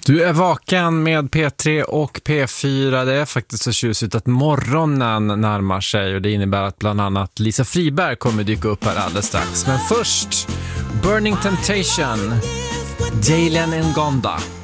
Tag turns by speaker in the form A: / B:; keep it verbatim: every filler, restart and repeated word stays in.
A: Du är vaken med P tre och P fyra. Det är faktiskt så tjusigt att morgonen närmar sig och det innebär att bland annat Lisa Friberg kommer dyka upp här alldeles strax. Men först, Burning Temptation, Jalen Ngonda.